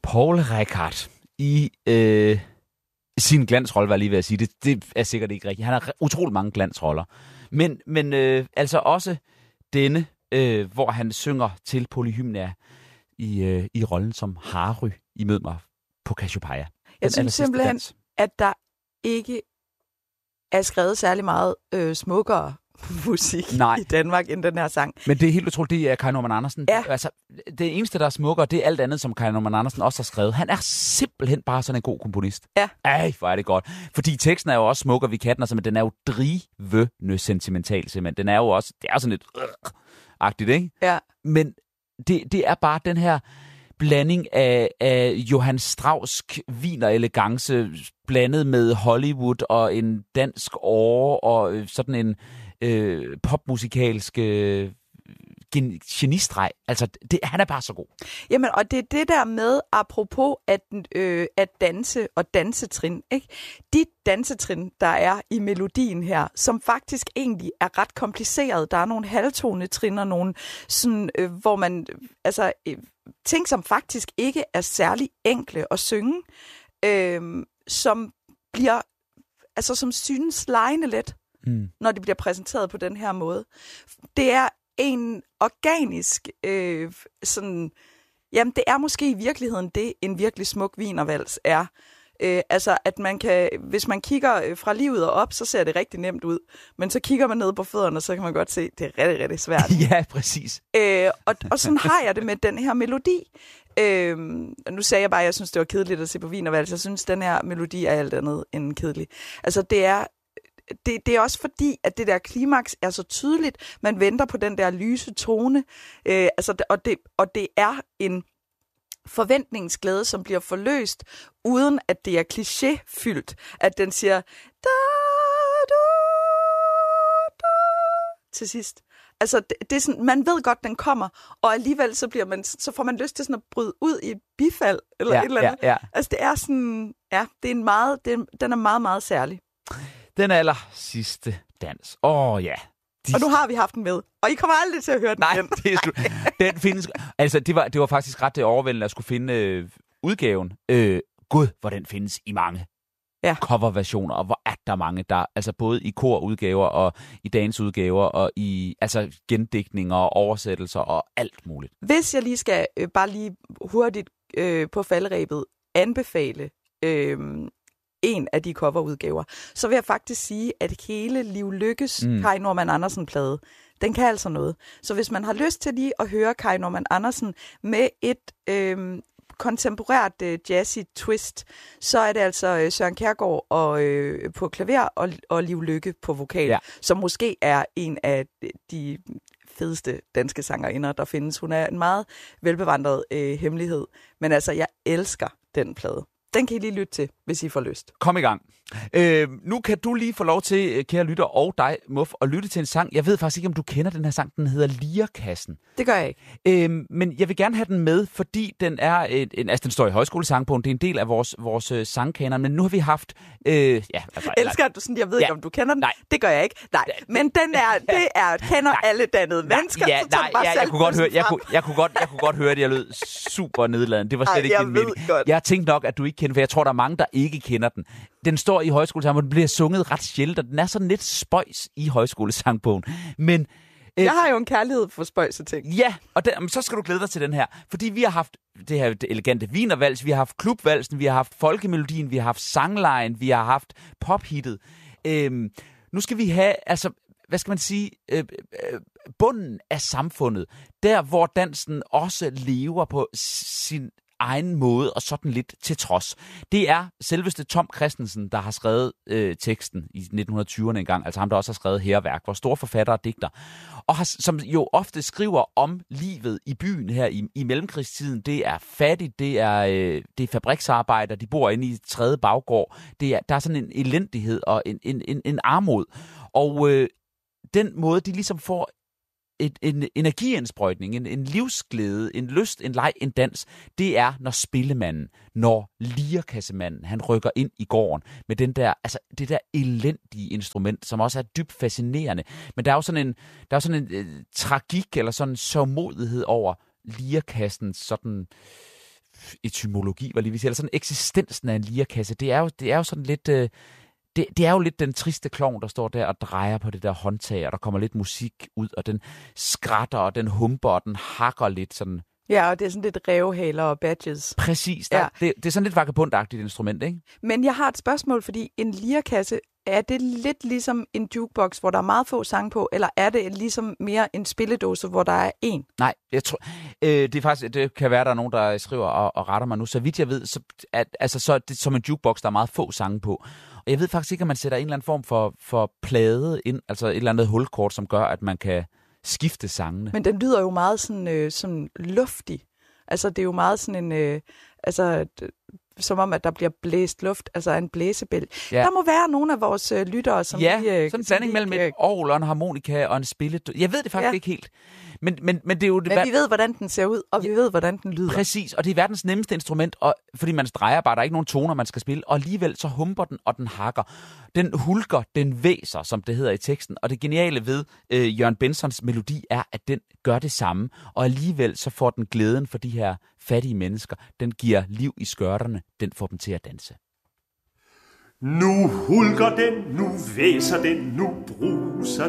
Poul Reichhardt i sin glansrolle, var jeg lige ved at sige. Det er sikkert ikke rigtigt. Han har utrolig mange glansroller. Men altså også denne, hvor han synger til Polyhymnia i rollen som Harry i Mød mig på Cassiopeia. Jeg synes simpelthen, at der ikke er skrevet særlig meget smukkere musik i Danmark end den her sang. Men det er helt utroligt, det er Kai Normann Andersen. Ja. Altså, det eneste, der er smukkere, det er alt andet, som Kai Normann Andersen også har skrevet. Han er simpelthen bare sådan en god komponist. Ja. Ej, hvor er det godt. Fordi teksten er jo også smukkere, vi kan den, men den er jo drivende sentimental, simpelthen. Den er jo også, det er sådan lidt agtigt, ikke? Ja. Men det er bare den her blanding af Johann Strauss wiener-elegance blandet med Hollywood og en dansk åre og sådan en popmusikalsk genistreg. Altså, han er bare så god. Jamen, og det er det der med, apropos at danse og dansetrin, ikke? De dansetrin, der er i melodien her, som faktisk egentlig er ret kompliceret. Der er nogle halvtonetrin og nogle sådan, hvor man, altså, ting, som faktisk ikke er særlig enkle at synge, som bliver, altså, som synes legende let, når det bliver præsenteret på den her måde. Det er en organisk, sådan, jamen det er måske i virkeligheden det, en virkelig smuk wienervals er. Altså, at man kan, hvis man kigger fra livet og op, så ser det rigtig nemt ud. Men så kigger man ned på fødderne, så kan man godt se, at det er rigtig, rigtig svært. Ja, præcis. Og sådan har jeg det med den her melodi. Nu sagde jeg bare, at jeg synes, det var kedeligt at se på wienervals. Jeg synes, den her melodi er alt andet end kedelig. Altså, det er også fordi, at det der klimaks er så tydeligt. Man venter på den der lyse tone. Og det er en forventningsglæde, som bliver forløst, uden at det er klichéfyldt. At den siger da, da, da, til sidst. Altså, det er sådan, man ved godt, den kommer, og alligevel så får man lyst til sådan at bryde ud i et bifald, eller et eller andet. Ja. Altså, det er sådan, ja, den er meget, meget særlig. Den aller sidste dans. Ja. Og nu har vi haft den med, og I kommer aldrig til at høre den igen. Nej, det er slut. Den findes. Altså, det var faktisk ret overvældende at skulle finde udgaven. Gud, hvor den findes i mange coverversioner, og hvor er der mange, der altså både i korudgaver og i dansudgaver og i altså gendigtninger og oversættelser og alt muligt. Hvis jeg lige skal bare lige hurtigt på falderebet anbefale en af de coverudgaver, så vil jeg faktisk sige, at hele Liv Lykkes Kai Normann Andersen-plade, den kan altså noget. Så hvis man har lyst til lige at høre Kai Normann Andersen med et kontemporært jazzy twist, så er det altså Søren Kjærgaard på klaver og Liv Lykke på vokal, som måske er en af de fedeste danske sangerinder, der findes. Hun er en meget velbevandret hemmelighed, men altså, jeg elsker den plade. Den kan I lige lytte til, hvis I får lyst. Kom i gang. Nu kan du lige få lov til, kære lytter, og dig, Muff, at lytte til en sang. Jeg ved faktisk ikke, om du kender den her sang. Den hedder Lirekassen. Det gør jeg ikke. Men jeg vil gerne have den med, fordi den er altså den står i højskolesangbogen. Det er en del af vores sangkanon. Men nu har vi haft... Elsker du sådan, jeg ved ikke, om du kender den? Nej. Det gør jeg ikke. Nej, men kender alle dannede mennesker. Jeg kunne godt høre det. Jeg lød super nedladende. Det var slet ikke din mening. Jeg tænkte nok, at du ikke kender, for jeg tror, der er mange, der ikke kender den. Den står i højskolesangbogen, den bliver sunget ret sjældent, og den er sådan lidt spøjs i højskolesangbogen. Men jeg har jo en kærlighed for spøjse ting. Ja, og så skal du glæde dig til den her. Fordi vi har haft det her elegante wienervals, vi har haft klubvalsen, vi har haft folkemelodien, vi har haft sanglejen, vi har haft pophittet. Nu skal vi have, altså, hvad skal man sige, bunden af samfundet. Der, hvor dansen også lever på sin egen måde, og sådan lidt til trods. Det er selveste Tom Christensen, der har skrevet teksten i 1920'erne engang, altså ham, der også har skrevet Hærværk, hvor store forfatter og digter, og som jo ofte skriver om livet i byen her i mellemkrigstiden. Det er fattigt, det er fabriksarbejder, de bor inde i 3. baggård, der er sådan en elendighed og en armod, og den måde, de ligesom får en energiindsprøjtning, en livsglæde, en lyst, en leg, en dans, det er, når spillemanden, når lirekassemanden, han rykker ind i gården med den der, altså det der elendige instrument, som også er dybt fascinerende. Men der er jo sådan en tragik eller sådan en sørgmodighed over lirekassens sådan etymologi, var lige vil sige, eller sådan eksistensen af en lirekasse. Det er jo sådan lidt... Det er jo lidt den triste klovn, der står der og drejer på det der håndtag, og der kommer lidt musik ud, og den skratter, og den humper, og den hakker lidt sådan. Ja, og det er sådan lidt rævehaler og badges. Præcis. Det er sådan lidt vagabondagtigt instrument, ikke? Men jeg har et spørgsmål, fordi en lirekasse, er det lidt ligesom en jukebox, hvor der er meget få sange på, eller er det ligesom mere en spilledåse, hvor der er én? Nej, jeg tror, det kan være, der er nogen, der skriver og retter mig nu. Så vidt jeg ved, så er det som en jukebox, der er meget få sange på. Og jeg ved faktisk ikke, om man sætter en eller anden form for plade ind, altså et eller andet hulkort, som gør, at man kan skifte sangene. Men den lyder jo meget sådan luftig. Altså, det er jo meget sådan en... som om, at der bliver blæst luft, altså en blæsebæl. Ja. Der må være nogle af vores lyttere, som sådan en blanding mellem et orgel og en harmonika og en spillet. Jeg ved det faktisk ikke helt. Men det er jo det. Men vi ved, hvordan den ser ud, og vi ved, hvordan den lyder. Præcis, og det er verdens nemmeste instrument, og, fordi man drejer bare, der er ikke nogen toner, man skal spille, og alligevel så humper den, og den hakker. Den hulker, den væser, som det hedder i teksten, og det geniale ved Jørgen Bensons melodi er, at den gør det samme, og alligevel så får den glæden for de her fattige mennesker. Den giver liv i skørterne, den får dem til at danse. Nu hulker den, nu væser den, nu bruser